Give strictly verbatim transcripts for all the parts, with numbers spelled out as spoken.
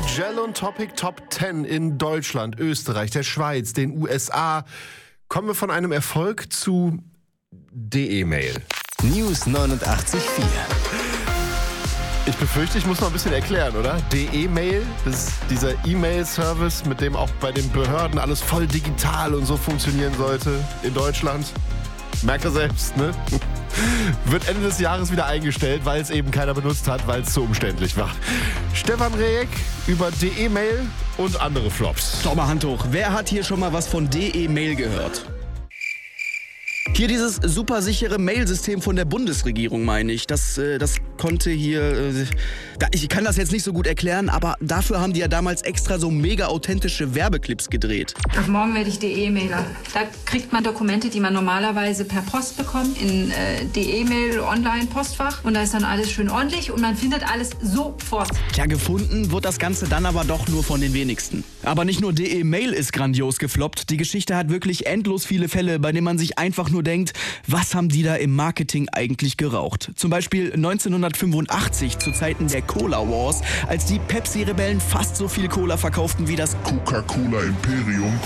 Gel und Topic Top zehn in Deutschland, Österreich, der Schweiz, den U S A. Kommen wir von einem Erfolg zu D E-Mail. News neunundachtzig Komma vier. Ich befürchte, ich muss noch ein bisschen erklären, oder? D E-Mail, das ist dieser E-Mail-Service, mit dem auch bei den Behörden alles voll digital und so funktionieren sollte in Deutschland. Merkt ihr selbst, ne? Wird Ende des Jahres wieder eingestellt, weil es eben keiner benutzt hat, weil es zu umständlich war. Stefan Rehek über D E-Mail und andere Flops. Schau mal Hand hoch. Wer hat hier schon mal was von D E-Mail gehört? Hier dieses supersichere Mailsystem von der Bundesregierung, meine ich. Das, äh, das konnte hier... Äh, ich kann das jetzt nicht so gut erklären, aber dafür haben die ja damals extra so mega authentische Werbeclips gedreht. Ab morgen werde ich D E-Mailer. Da kriegt man Dokumente, die man normalerweise per Post bekommt, in äh, D E-Mail, Online-Postfach. Und da ist dann alles schön ordentlich und man findet alles sofort. Tja, gefunden wird das Ganze dann aber doch nur von den wenigsten. Aber nicht nur D E-Mail ist grandios gefloppt. Die Geschichte hat wirklich endlos viele Fälle, bei denen man sich einfach nur denkt, was haben die da im Marketing eigentlich geraucht? Zum Beispiel neunzehnhundertfünfundachtzig zu Zeiten der Cola Wars, als die Pepsi-Rebellen fast so viel Cola verkauften wie das Coca-Cola Imperium.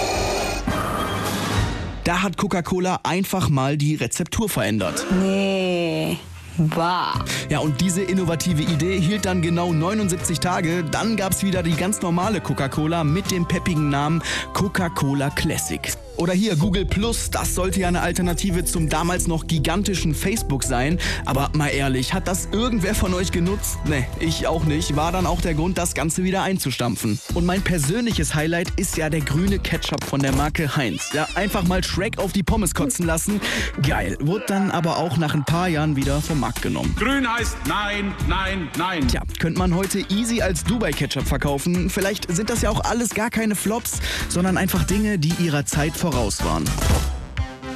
Da hat Coca-Cola einfach mal die Rezeptur verändert. Nee. Bah. Ja, und diese innovative Idee hielt dann genau neunundsiebzig Tage. Dann gab's wieder die ganz normale Coca-Cola mit dem peppigen Namen Coca-Cola Classic. Oder hier Google Plus, das sollte ja eine Alternative zum damals noch gigantischen Facebook sein. Aber mal ehrlich, hat das irgendwer von euch genutzt? Ne, ich auch nicht. War dann auch der Grund, das Ganze wieder einzustampfen. Und mein persönliches Highlight ist ja der grüne Ketchup von der Marke Heinz. Ja, einfach mal Shrek auf die Pommes kotzen lassen. Geil. Wurde dann aber auch nach ein paar Jahren wieder vom Markt genommen. Grün heißt nein, nein, nein. Tja, könnte man heute easy als Dubai-Ketchup verkaufen. Vielleicht sind das ja auch alles gar keine Flops, sondern einfach Dinge, die ihrer Zeit voraus waren.